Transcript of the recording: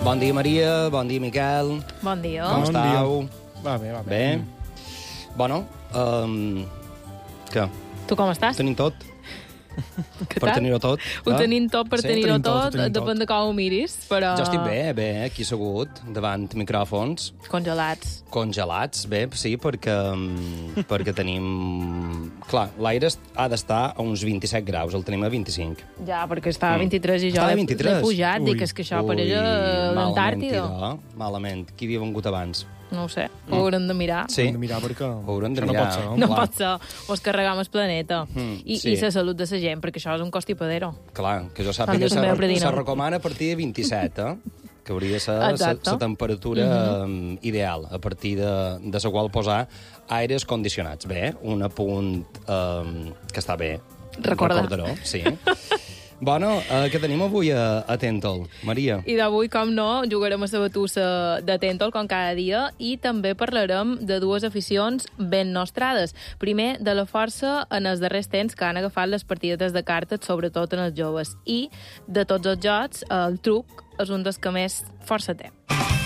Bon dia, Maria. Bon dia, Miquel. Bon dia. Com estàu? Va bé, va bé. Bé? Bueno, què? Tu com estàs? Tenim tot? Què Per tal? tenir-ho tot? Ho tenim tot per Sí, tenir-ho tenim tot, ho tot, tenim tot. depèn de com ho miris, però... Jo estic bé, aquí assegut, davant micròfons, Congelats. congelats, bé, sí, perquè tenim... Clar, l'aire ha d'estar a uns 27 graus, el tenim a 25. Ja, perquè estava a 23 i jo Estava a l'he 23? pujat. Ui. Dic, és que això pareix a l'Antàrtida. Malament. Qui havia vengut abans? No ho sé, ho haurem de mirar. Sí, Hem de mirar perquè ho haurem de això mirar. no pot ser. No clar. pot ser, o es carregam el planeta. I sí. la salut de la gent, perquè això és un costipadero. Clar, que jo També sàpiga també a Predina. se recomana a partir de 27, que hauria de ser Exacte. la temperatura ideal, a partir de la qual posar aires condicionats. Bé, un apunt que està bé. Recordar. Recordaró, sí. Bueno, què tenim avui a Tentol, Maria? I d'avui, com no, jugarem a la batussa de Tentol, com cada dia, i també parlarem de dues aficions ben nostrades. Primer, de la força en els darrers temps que han agafat les partides de cartes, sobretot en els joves. I, de tots els jocs, el truc és un dels que més força té.